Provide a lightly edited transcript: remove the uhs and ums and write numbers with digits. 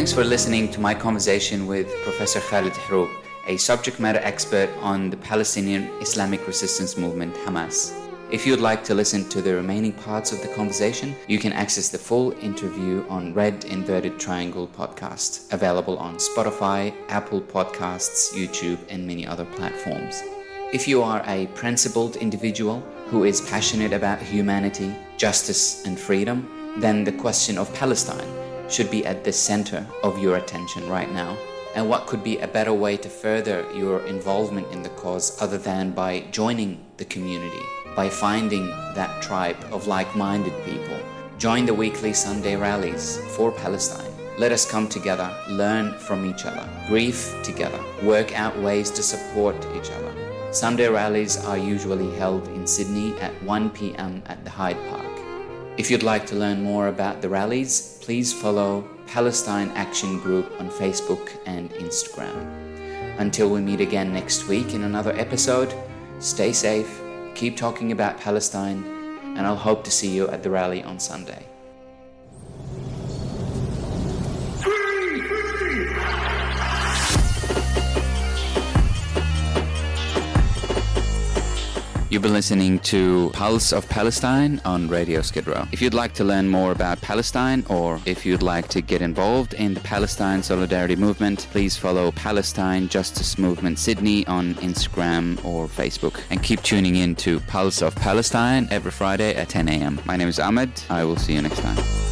Thanks for listening to my conversation with Professor Khalid Hroub, a subject matter expert on the Palestinian Islamic Resistance Movement, Hamas. If you'd like to listen to the remaining parts of the conversation, you can access the full interview on Red Inverted Triangle podcast, available on Spotify, Apple Podcasts, YouTube, and many other platforms. If you are a principled individual who is passionate about humanity, justice, and freedom, then the question of Palestine should be at the center of your attention right now. And what could be a better way to further your involvement in the cause other than by joining the community, by finding that tribe of like-minded people? Join the weekly Sunday rallies for Palestine. Let us come together, learn from each other, grieve together, work out ways to support each other. Sunday rallies are usually held in Sydney at 1 p.m. at the Hyde Park. If you'd like to learn more about the rallies, please follow Palestine Action Group on Facebook and Instagram. Until we meet again next week in another episode, stay safe, keep talking about Palestine, and I'll hope to see you at the rally on Sunday. You've been listening to Pulse of Palestine on Radio Skid Row. If you'd like to learn more about Palestine, or if you'd like to get involved in the Palestine Solidarity Movement, please follow Palestine Justice Movement Sydney on Instagram or Facebook. And keep tuning in to Pulse of Palestine every Friday at 10 a.m. My name is Ahmed. I will see you next time.